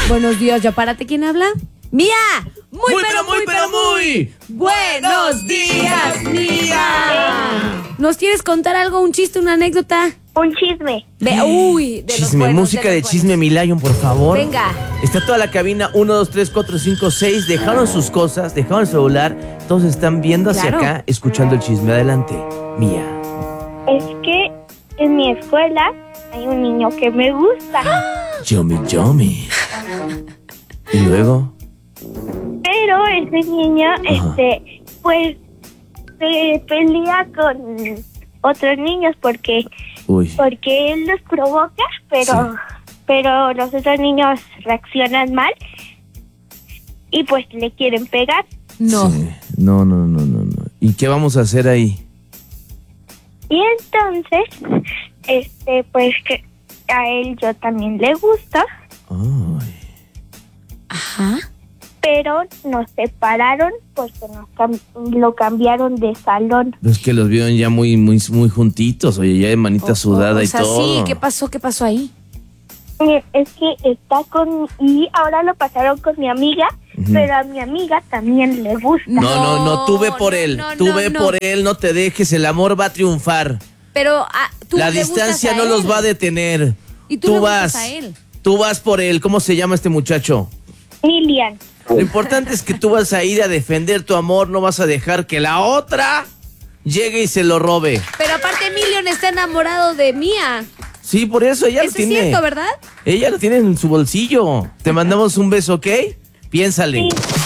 Buenos días, ya párate, ¿quién habla? ¡Mía! Muy buenos días, Mía. ¿Nos quieres contar algo, un chiste, una anécdota? Un chisme. De los Chisme, buenos, música de los chisme, buenos. Milion, por favor. Venga. Está toda la cabina, 1, 2, 3, 4, 5, 6. Dejaron sus cosas, dejaron el celular. Todos están viendo hacia Claro. acá, escuchando el chisme. Adelante, Mía. Es que en mi escuela hay un niño que me gusta, Yomi. ¿Y luego? pero ese niño, pues, se pelea con otros niños porque Uy. él los provoca, pero los otros niños reaccionan mal y pues le quieren pegar. No. Sí. No. ¿Y qué vamos a hacer ahí? Y entonces, pues que a él yo también le gusta, Ay. Ajá. pero nos separaron porque lo cambiaron de salón. Es que los vieron ya muy juntitos, oye, ya de manita sudada o y sea, todo. sí, ¿qué pasó ahí? Es que y ahora lo pasaron con mi amiga, pero a mi amiga también le gusta. No, tú ve por él, no. por él, no te dejes, el amor va a triunfar. Pero tú La le gustas distancia a no él. los va a detener. Y tú le gustas a él. Tú vas por él, ¿cómo se llama este muchacho? Lilian. Lo importante es que tú vas a ir a defender tu amor, no vas a dejar que la otra llegue y se lo robe. Pero aparte, Milion está enamorado de Mía. Sí, por eso ella lo Eso es tiene. cierto, ¿verdad? Ella lo tiene en su bolsillo. Te mandamos un beso, ¿ok? Piénsale. Sí.